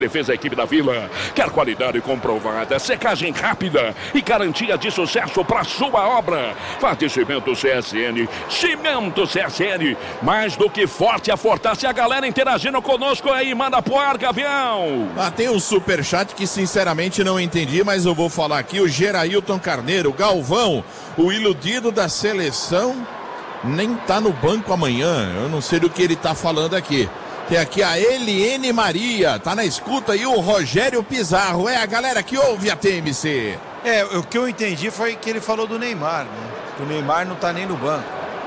Defesa, a equipe da Vila. Quer qualidade comprovada, secagem rápida e garantia de sucesso para sua obra. Fortalecimento CSN, Cimento CSN, mais do que forte, a Fortace. A galera interagindo conosco aí, manda pro ar, Gavião. Tem um superchat que sinceramente não entendi, mas eu vou falar aqui. O Gerailton Carneiro, Galvão, o iludido da seleção, nem tá no banco amanhã. Eu não sei do que ele tá falando aqui. Tem aqui a Eliene Maria, tá na escuta, e o Rogério Pizarro. É a galera que ouve a TMC. O que eu entendi foi que ele falou do Neymar, né? Que o Neymar não tá nem no banco.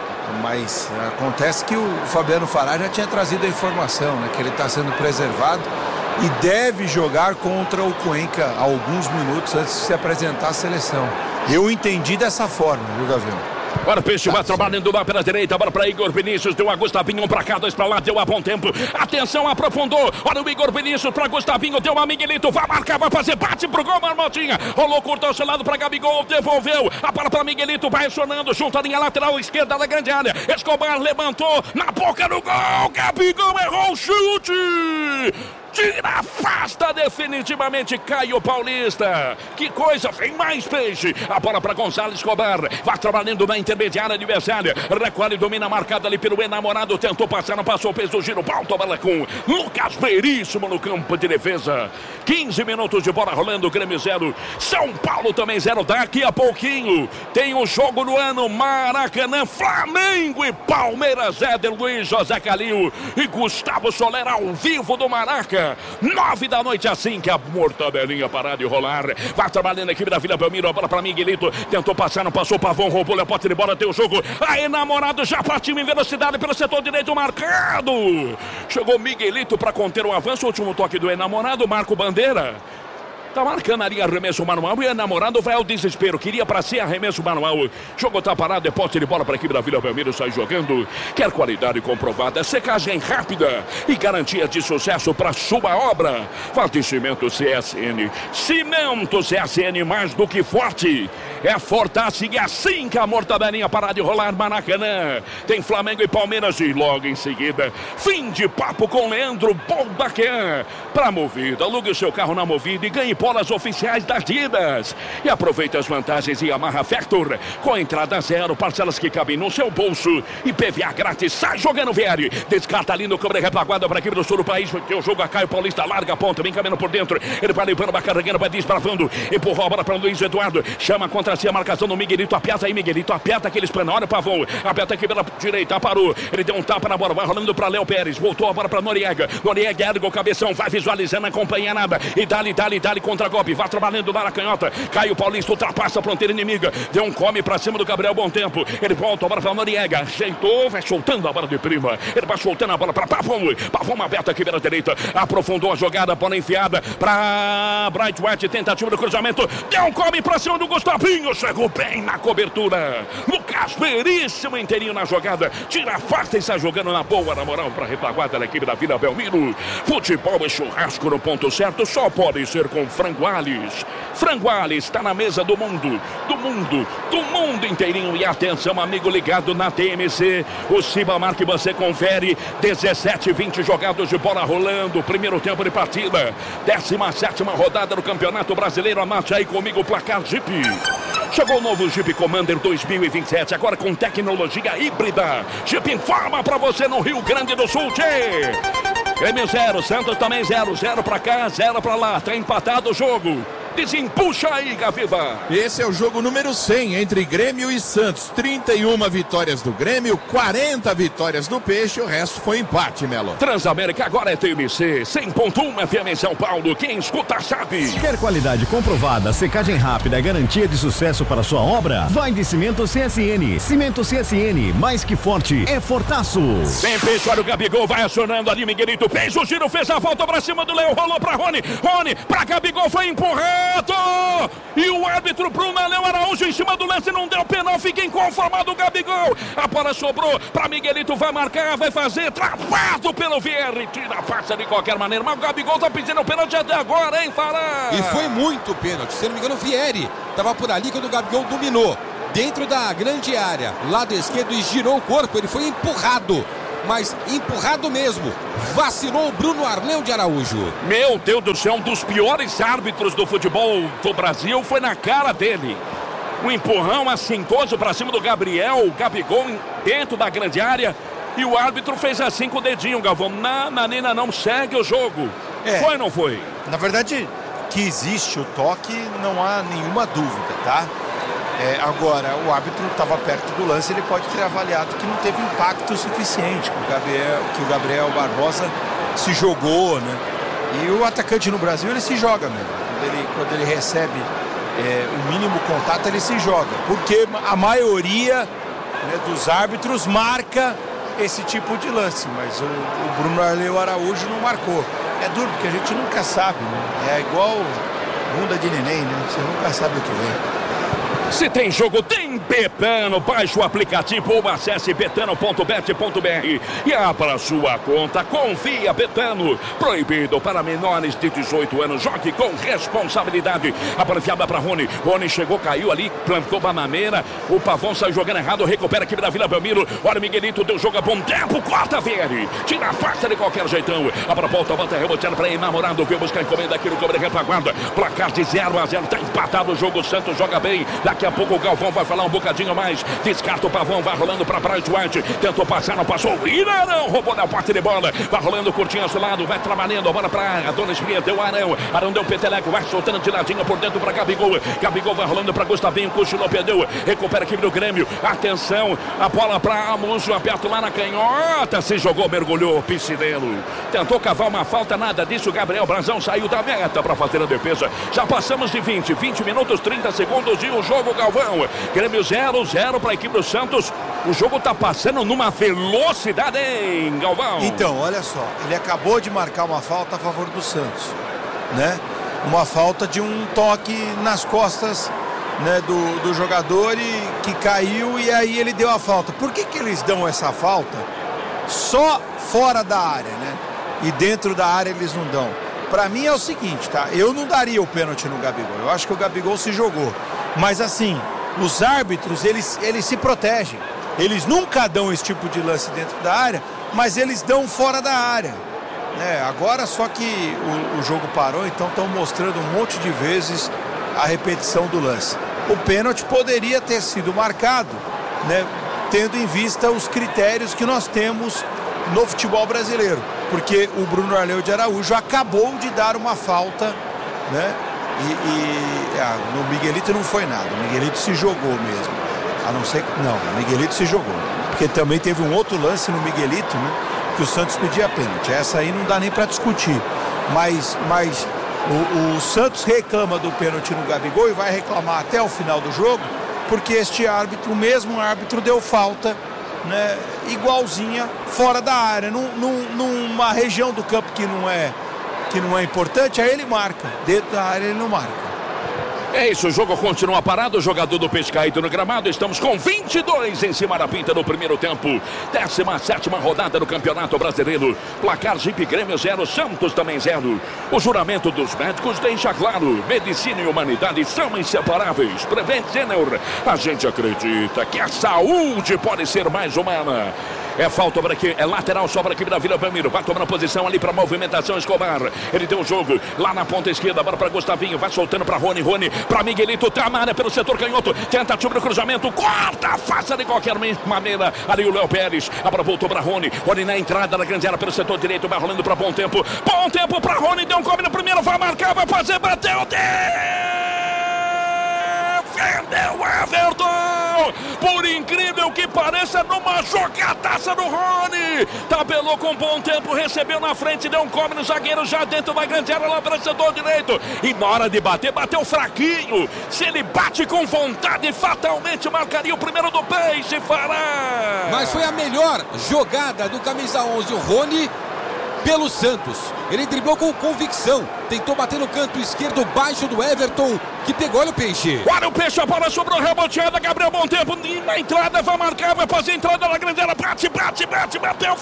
Mas acontece que o Fabiano Fará já tinha trazido a informação, né? Que ele tá sendo preservado e deve jogar contra o Cuenca alguns minutos antes de se apresentar à seleção. Eu entendi dessa forma, viu, Gavião? Bora, Peixe, vai trabalhando lá pela direita, bora pra Igor Vinícius, deu a Gustavinho, um pra cá, dois pra lá, deu a bom tempo, atenção, aprofundou, olha o Igor Vinícius pra Gustavinho, deu a Miguelito, vai marcar, vai fazer, bate pro gol, Marmotinha, rolou, cortou, seu lado pra Gabigol, devolveu, a bola pra Miguelito, vai acionando, junto a linha lateral esquerda da grande área, Escobar levantou, na boca do gol, Gabigol errou o chute! Tira, afasta definitivamente Caio Paulista. Que coisa, vem mais, Peixe. A bola para Gonzalo Escobar. Vai trabalhando na intermediária adversária. Recolhe, domina, marcada ali pelo enamorado. Tentou passar, não passou, fez o giro. Volta a bola com Lucas Veríssimo no campo de defesa. 15 minutos de bola rolando, Grêmio 0. São Paulo também 0. Daqui a pouquinho tem o jogo do ano. Maracanã, Flamengo e Palmeiras. Éder Luiz, José Calil e Gustavo Soler ao vivo do Maraca. 9 da noite, assim que a mortadelinha parar de rolar. Vai trabalhando a equipe da Vila Belmiro. A bola para Miguelito. Tentou passar, não passou. Pavão roubou a pote de bola. Tem o jogo. Aí, namorado já partiu em velocidade pelo setor direito marcado. Chegou Miguelito para conter o avanço. Último toque do enamorado. Marco Bandeira. Tá marcando ali arremesso manual e o namorado vai ao desespero. Queria pra ser arremesso manual. Jogo tá parado, é poste de bola pra equipe da Vila Belmiro. Sai jogando. Quer qualidade comprovada, secagem rápida e garantia de sucesso pra sua obra. Fortalecimento CSN. Cimento CSN, mais do que forte. É Fortace e assim que a mortadelinha parar de rolar, Maracanã. Tem Flamengo e Palmeiras e logo em seguida, fim de papo com Leandro Boldaquer. Pra Movida, alugue o seu carro na Movida e ganhe bolas oficiais das Didas. E aproveite as vantagens em Yamaha Factor. Com entrada zero, parcelas que cabem no seu bolso e PVA grátis. Sai jogando, VR. Descarta ali no câmera repaguada para a equipe do sul do país. Porque o jogo a Caio Paulista larga a ponta, vem caminhando por dentro. Ele vai limpando, vai carregando, vai desbravando. Empurrou a bola para o Luiz Eduardo. Chama contra si a marcação do Miguelito. Aperta aí, Miguelito. Aperta aquele esplana. Olha o Pavão. Aperta aqui pela direita. Parou. Ele deu um tapa na bola. Vai rolando para Léo Pérez. Voltou a bola para Noriega. Noriega ergue o cabeção. Vai visualizando, acompanha nada. E dali contra golpe. Vai trabalhando lá na canhota. Caio Paulista ultrapassa a fronteira inimiga. Deu um come pra cima do Gabriel Bom Tempo. Ele volta a bola pra Noriega. Ajeitou, vai soltando a bola de prima. Ele vai soltando a bola pra Pavão. Pavão aberto aqui pela direita. Aprofundou a jogada, bola enfiada pra Bright White. Tentativa do cruzamento. Deu um come pra cima do Gustavinho. Chegou bem na cobertura. Lucas Veríssimo inteirinho na jogada. Tira a farta e sai jogando na boa, na moral, pra retaguarda da equipe da Vila Belmiro. Futebol e churrasco no ponto certo. Só pode ser com Frango Alves. Frango Alves está na mesa do mundo inteirinho. E atenção, amigo ligado na TMC. O Cibamar que você confere. 17-20 jogados de bola rolando. Primeiro tempo de partida. 17ª rodada do Campeonato Brasileiro. Amate aí comigo o placar Jeep. Chegou o novo Jeep Commander 2027, agora com tecnologia híbrida. Jeep informa pra você no Rio Grande do Sul, tchê! Grêmio 0, Santos também 0, 0 pra cá, 0 pra lá, tá empatado o jogo. Desempuxa aí, Gaviva. Esse é o jogo número 100 entre Grêmio e Santos. 31 vitórias do Grêmio, 40 vitórias do Peixe, o resto foi empate, Melo. Transamérica agora é TMC, 100.1 FM em São Paulo, quem escuta sabe. Quer qualidade comprovada, secagem rápida, garantia de sucesso para sua obra? Vai de Cimento CSN. Cimento CSN, mais que forte, é fortaço. Vem, Peixe, olha o Gabigol, vai acionando ali, Miguelito, fez o giro, fez a volta pra cima do Léo, rolou pra Rony, pra Gabigol, foi empurrado. E o árbitro Bruno Léo Araújo em cima do lance, não deu penal, fica inconformado o Gabigol. A bola sobrou pra Miguelito, vai marcar, vai fazer, travado pelo VR, tira a farsa de qualquer maneira, mas o Gabigol tá pedindo o pênalti até agora, hein, Fará? E foi muito pênalti, se não me engano o Vieri tava por ali quando o Gabigol dominou, dentro da grande área, lado esquerdo, e girou o corpo, ele foi empurrado mas empurrado mesmo. Vacilou o Bruno Arleu de Araújo. Meu Deus do céu, um dos piores árbitros do futebol do Brasil foi na cara dele. Um empurrão assintoso para cima do Gabriel, o Gabigol dentro da grande área. E o árbitro fez assim com o dedinho, Galvão. Nananina, não segue o jogo. Foi ou não foi? Na verdade, que existe o toque, não há nenhuma dúvida, tá? Agora, o árbitro estava perto do lance, ele pode ter avaliado que não teve impacto suficiente, que o Gabriel Barbosa se jogou, né? E o atacante no Brasil, ele se joga mesmo. Quando ele recebe o mínimo contato, ele se joga. Porque a maioria, né, dos árbitros marca esse tipo de lance, mas o Bruno Arleu Araújo não marcou. É duro, porque a gente nunca sabe, né? É igual bunda de neném, né? Você nunca sabe o que vem. Se tem jogo, tem Betano. Baixe o aplicativo ou acesse betano.bet.br e abra sua conta. Confia, Betano. Proibido para menores de 18 anos. Jogue com responsabilidade. A bola enfiada para Rony. Rony chegou, caiu ali, plantou bananeira. O Pavão saiu jogando errado. Recupera a equipe da Vila Belmiro. Olha o Miguelito, deu jogo a bom tempo. Corta Verde. Tira a faixa de qualquer jeitão. A bola volta, volta reboteando para enamorado. Veio buscar encomenda aqui no Cobre Retaguarda. Placar de 0-0. Tá empatado o jogo. O Santos joga bem. Daqui a pouco o Galvão vai falar um bocadinho mais. Descarta o Pavão, vai rolando para Bright White. Tentou passar, não passou. Irarão roubou na parte de bola. Vai rolando curtinho ao seu lado, vai trabalhando. A bola para a Dona Espinha, deu Arão. Arão deu peteleco, vai soltando de ladinho por dentro para Gabigol. Gabigol vai rolando para Gustavinho, cochilou, perdeu. Recupera a equipe do Grêmio. Atenção, a bola para Amúcio, aperto lá na canhota. Se jogou, mergulhou, piscineiro. Tentou cavar uma falta, nada disso. Gabriel Brazão saiu da meta para fazer a defesa. Já passamos de 20 minutos, 30 segundos e o jogo, Galvão. Grêmio 0-0 para a equipe do Santos. O jogo tá passando numa velocidade, hein, Galvão? Então, olha só, ele acabou de marcar uma falta a favor do Santos, né? Uma falta de um toque nas costas, né, do jogador que caiu, e aí ele deu a falta. Por que eles dão essa falta só fora da área, né? E dentro da área eles não dão? Pra mim é o seguinte, tá? Eu não daria o pênalti no Gabigol. Eu acho que o Gabigol se jogou. Mas assim, os árbitros, eles se protegem. Eles nunca dão esse tipo de lance dentro da área, mas eles dão fora da área. Agora só que o jogo parou, então estão mostrando um monte de vezes a repetição do lance. O pênalti poderia ter sido marcado, né, tendo em vista os critérios que nós temos no futebol brasileiro. Porque o Bruno Arleu de Araújo acabou de dar uma falta, né? No Miguelito não foi nada. O Miguelito se jogou mesmo. A não ser que... Não, o Miguelito se jogou. Porque também teve um outro lance no Miguelito, né? Que o Santos pedia pênalti. Essa aí não dá nem para discutir. Mas o Santos reclama do pênalti no Gabigol e vai reclamar até o final do jogo, porque este árbitro, o mesmo árbitro, deu falta, né, igualzinha fora da área, numa região do campo que não é importante, aí ele marca. Dentro da área ele não marca. É isso, o jogo continua parado, o jogador do Peixe caído no gramado. Estamos com 22 em cima da pinta no primeiro tempo. 17ª rodada do Campeonato Brasileiro. Placar Jeep Grêmio 0, Santos também 0. O juramento dos médicos deixa claro: medicina e humanidade são inseparáveis. Prevent Senior, a gente acredita que a saúde pode ser mais humana. É falta para aqui, é lateral só para a equipe da Vila Belmiro. Vai tomando posição ali para movimentação Escobar. Ele tem o jogo lá na ponta esquerda, agora para Gustavinho, vai soltando para Rony para Miguelito, tá na área pelo setor canhoto. Tentativa do cruzamento, corta, faça de qualquer maneira. Ali o Léo Pérez, a bola voltou para Rony na entrada da grande área pelo setor direito, vai rolando para Bom Tempo para Rony, deu um come no primeiro, vai marcar, vai fazer, bateu, defendeu Everton. Por incrível que pareça, numa jogadaça do Rony, tabelou com Bom Tempo, recebeu na frente, deu um come no zagueiro já dentro da grande área lá para o setor direito, e na hora de bater, bateu fraquinho. Se ele bate com vontade, fatalmente marcaria o primeiro do Peixe, Fará. Mas foi a melhor jogada do camisa 11, o Rony, pelo Santos. Ele driblou com convicção, tentou bater no canto esquerdo baixo do Everton, que pegou. Olha o Peixe. Olha o Peixe, a bola sobrou reboteada, Gabriel Bom Tempo na entrada, vai marcar, vai fazer a entrada na grande área, bateu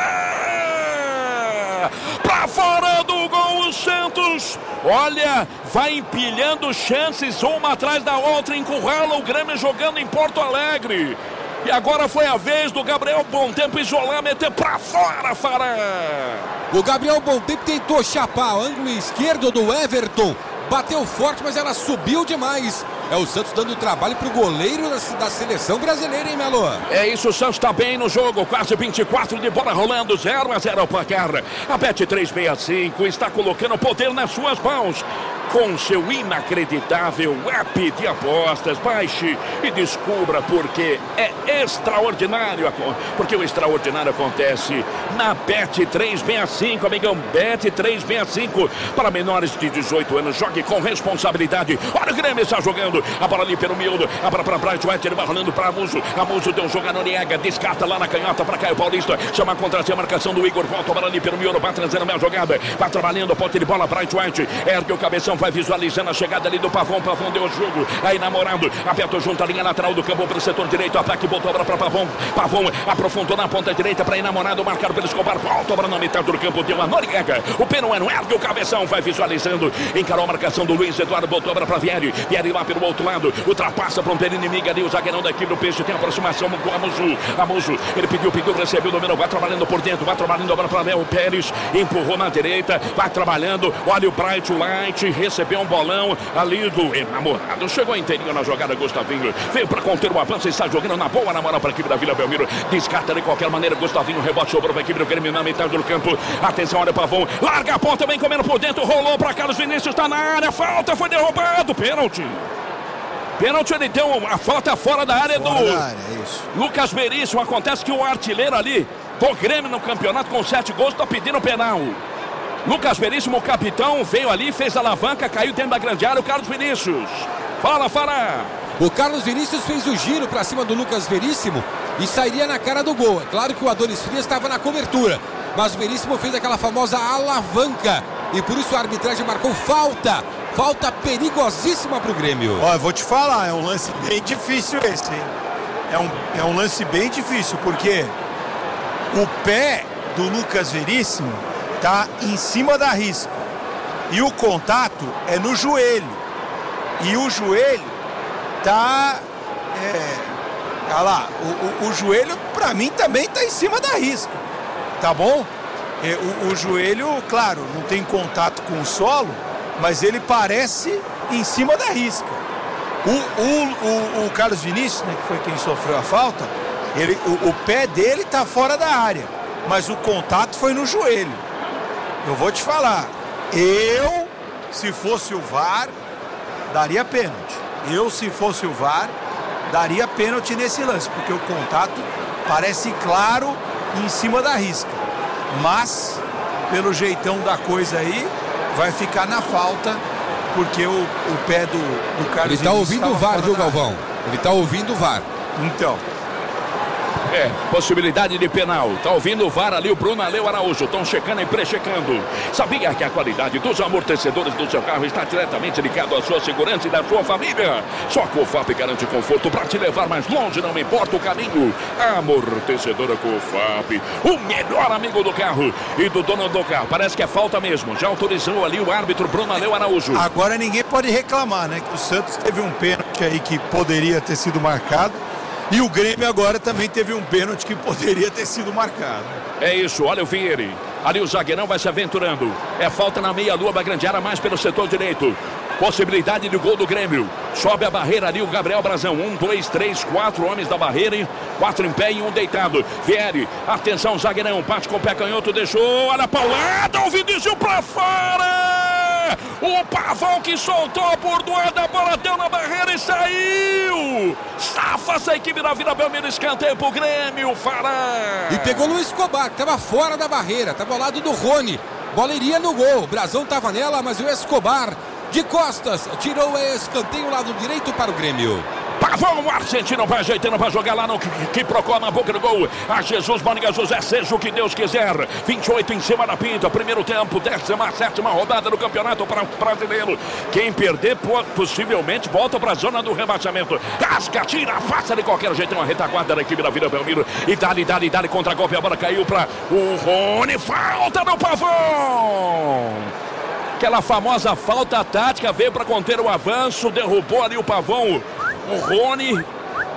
fora. Pra fora do gol o Santos. Olha, vai empilhando chances uma atrás da outra, encurrala o Grêmio jogando em Porto Alegre. E agora foi a vez do Gabriel Bontempo isolar, meter pra fora, Fará. O Gabriel Bontempo tentou chapar o ângulo esquerdo do Everton. Bateu forte, mas ela subiu demais. É o Santos dando trabalho pro goleiro da seleção brasileira, hein, Melo? É isso, o Santos tá bem no jogo. Quase 24 de bola rolando, 0-0 o placar. A Bet365 está colocando o poder nas suas mãos. Com seu inacreditável app de apostas, baixe e descubra porque é extraordinário. Porque o extraordinário acontece na Bet365, amigão. Bet365 para menores de 18 anos. Jogue com responsabilidade. Olha o Grêmio está jogando. A bola ali pelo miúdo. A bola para Bright White. Ele vai rolando para Amuso. Amuso deu um jogo no Niega. Descarta lá na canhota para Caio Paulista. Chama contra a marcação do Igor. Volta a bola ali pelo miúdo. Vai trazendo a minha jogada. Vai trabalhando. Ponte de bola. Bright White. Ergue o cabeção. Vai visualizando a chegada ali do Pavão. Pavão deu o jogo. Aí namorando. Apertou junto a linha lateral do campo para o setor direito. Ataque. Botou a bola para Pavão. Pavão aprofundou na ponta direita para enamorado. Marcado pelo Escobar. Volta a bola na metade do campo. Deu a Noriega. O Peruano ergue o cabeção. Vai visualizando. Encarou a marcação do Luiz Eduardo. Botou a bola para Vieri. Vieri lá pelo outro lado. Ultrapassa a fronteira inimiga ali. O zagueirão da equipe do Peixe. Tem aproximação com o Amuso. Amuso. Ele pediu, recebeu o domínio. Vai trabalhando por dentro. Vai trabalhando a bola para Léo Pérez. Empurrou na direita. Vai trabalhando. Olha o Bright White. Recebeu um bolão ali do enamorado. Chegou inteirinho na jogada, Gustavinho. Veio para conter o avanço. Está jogando na boa, na moral para a equipe da Vila Belmiro. Descarta de qualquer maneira. Gustavinho rebote sobrou para a equipe do Grêmio na metade do campo. Atenção, olha o Pavão. Larga a ponta, vem comendo por dentro. Rolou para Carlos Vinícius. Está na área. Falta, foi derrubado. Pênalti. Pênalti, ele deu a falta fora da área Lucas Veríssimo. Acontece que o artilheiro ali do Grêmio no campeonato com 7 gols está pedindo penal. Lucas Veríssimo, o capitão, veio ali, fez a alavanca, caiu dentro da grande área. O Carlos Vinícius. Fala, Fará. O Carlos Vinícius fez o giro para cima do Lucas Veríssimo e sairia na cara do gol. É claro que o Adonis Frias estava na cobertura, mas o Veríssimo fez aquela famosa alavanca e por isso a arbitragem marcou falta. Falta perigosíssima para o Grêmio. Ó, eu vou te falar, é um lance bem difícil esse, hein? É um lance bem difícil, porque o pé do Lucas Veríssimo tá em cima da risca e o contato é no joelho. E o joelho tá... olha lá, o joelho para mim também tá em cima da risca, tá bom? O joelho, claro, não tem contato com o solo, mas ele parece em cima da risca. O Carlos Vinícius, né, que foi quem sofreu a falta, o pé dele tá fora da área, mas o contato foi no joelho. Eu vou te falar, se fosse o VAR, daria pênalti. Se fosse o VAR, daria pênalti nesse lance, porque o contato parece claro em cima da risca. Mas, pelo jeitão da coisa aí, vai ficar na falta, porque o pé do Carlos Ele está ouvindo o VAR, viu, Galvão? Ele está ouvindo o VAR. Então. Possibilidade de penal. Tá ouvindo o VAR ali, o Bruno Aleu Araújo. Estão checando e pré-checando. Sabia que a qualidade dos amortecedores do seu carro está diretamente ligado à sua segurança e da sua família? Só a Cofap garante conforto para te levar mais longe, não importa o caminho. Amortecedora Cofap, o melhor amigo do carro e do dono do carro. Parece que é falta mesmo. Já autorizou ali o árbitro Bruno Aleu Araújo. Agora ninguém pode reclamar, né? Que o Santos teve um pênalti aí que poderia ter sido marcado. E o Grêmio agora também teve um pênalti que poderia ter sido marcado. É isso, olha o Vieri. Ali o zagueirão vai se aventurando. É falta na meia-lua, vai grande área mais pelo setor direito. Possibilidade de gol do Grêmio. Sobe a barreira ali o Gabriel Brazão. 1, 2, 3, 4 homens da barreira. 4 em pé e 1 deitado. Vieri, atenção, zagueirão. Bate com o pé canhoto, deixou. Olha a paulada, o Vinícius pra fora. O Pavão que soltou a bordoada, a bola deu na barreira e saiu. Safa-se a equipe da Vila Belmiro, escanteio pro Grêmio, Fará. E pegou o Escobar, que estava fora da barreira, estava ao lado do Rony. Bola iria no gol, o Brazão estava nela, mas o Escobar de costas tirou o escanteio lado direito para o Grêmio. Pavão, o argentino vai ajeitando para jogar lá no que procura na boca do gol. A Jesus Mônica José, seja o que Deus quiser. 28 em cima da pinta, primeiro tempo, 17ª rodada do Campeonato Brasileiro. Quem perder possivelmente volta para a zona do rebaixamento. Casca, tira, faça de qualquer jeito uma retaguarda da equipe da Vila Belmiro. E dali, contra-golpe, a bola caiu para o Rony. Falta do Pavão. Aquela famosa falta tática veio para conter o avanço, derrubou ali o Pavão. O Rony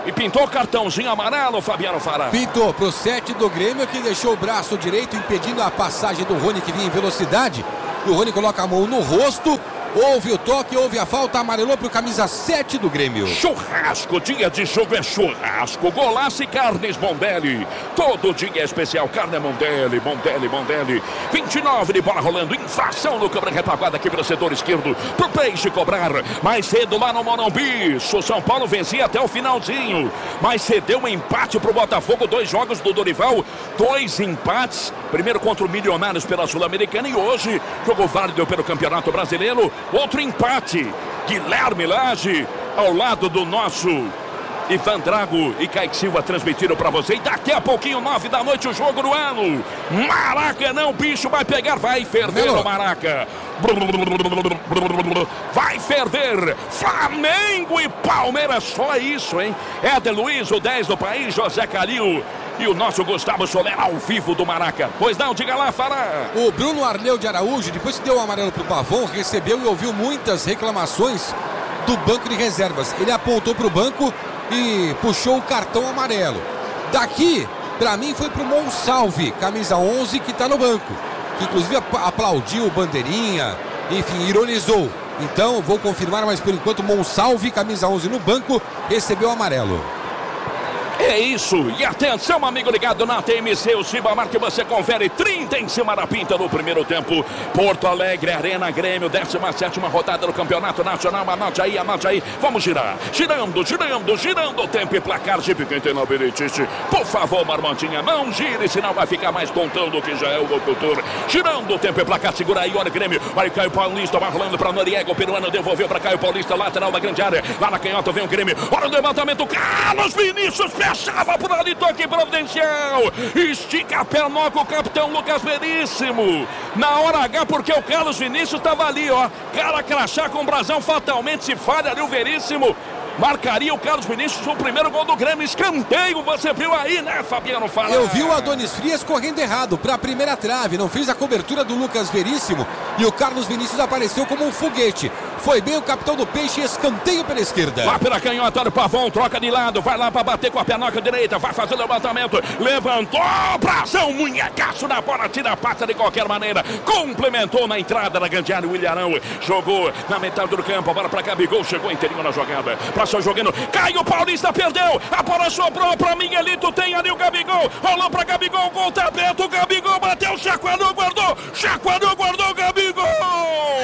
E pintou o cartãozinho amarelo, Fabiano Fará. Pintou pro 7 do Grêmio, que deixou o braço direito impedindo a passagem do Rony, que vinha em velocidade. E o Rony coloca a mão no rosto. Houve o toque, houve a falta, amarelou pro camisa 7 do Grêmio. Churrasco, dia de jogo é churrasco. Golaço e carnes Mondelli. Todo dia é especial, carne Mondelli, Mondelli. 29 de bola rolando, infração no câmera retaguarda aqui pelo setor esquerdo. Pro Peixe cobrar, mais cedo lá no Morumbi. O São Paulo vencia até o finalzinho, mas cedeu um empate pro Botafogo. 2 jogos do Dorival, 2 empates. Primeiro contra o Milionários pela Sul-Americana e hoje, jogo válido pelo Campeonato Brasileiro. Outro empate, Guilherme Lage, ao lado do nosso Ivan Drago e Kaique Silva transmitiram para você. E daqui a pouquinho, 9 da noite, o jogo do ano. Maracanã, o bicho vai pegar, vai ferver o Maraca. Vai ferver. Flamengo e Palmeiras, só isso, hein? Éder Luiz, o 10 do país, José Calil. E o nosso Gustavo Soler ao vivo do Maraca. Pois não, diga lá, Fará. O Bruno Arleu de Araújo, depois que deu o amarelo pro Pavão, recebeu e ouviu muitas reclamações do banco de reservas. Ele apontou pro banco e puxou o cartão amarelo. Daqui, pra mim, foi pro Monsalve, camisa 11, que tá no banco. Que inclusive aplaudiu o bandeirinha, enfim, ironizou. Então, vou confirmar, mas por enquanto, Monsalve, camisa 11 no banco, recebeu o amarelo. É isso, e atenção, amigo ligado na TMC, o Cibamar, que você confere 30 em cima da pinta no primeiro tempo. Porto Alegre, Arena Grêmio, 17ª rodada do Campeonato Nacional. Anote aí, vamos girar. Girando o tempo e placar. Jeep, quem tem na Benedite, por favor, Marmontinha, não gire, senão vai ficar mais tontão do que já é o locutor. Girando o tempo e placar, segura aí, olha o Grêmio, olha o Caio Paulista, vai rolando para Noriega, o peruano devolveu para Caio Paulista, lateral da grande área, lá na canhota vem o Grêmio, olha o levantamento, Carlos Vinícius, fechava por ali, toque providencial, estica a pernoca o capitão Lucas Veríssimo, na hora H, porque o Carlos Vinícius estava ali, ó, cara crachá com o brasão, fatalmente se falha ali o Veríssimo, marcaria o Carlos Vinícius o primeiro gol do Grêmio. Escanteio, você viu aí, né, Fabiano Fará? Eu vi o Adonis Frias correndo errado para a primeira trave, não fez a cobertura do Lucas Veríssimo e o Carlos Vinícius apareceu como um foguete. Foi bem o capitão do Peixe, escanteio pela esquerda. Lá pela canhota do Pavão, troca de lado, vai lá para bater com a pernoca direita, vai fazer o levantamento, levantou, brasão, munhecaço na bola, tira a pata de qualquer maneira, complementou na entrada da grande área o Ilharão, jogou na metade do campo, a bola para Gabigol, chegou inteirinho na jogada, passou jogando, Caio Paulista perdeu, a bola sobrou para Miguelito, tem ali o Gabigol, rolou para Gabigol, gol tá aberto, o Gabigol bateu, chacoalhou, guardou, Gabigol!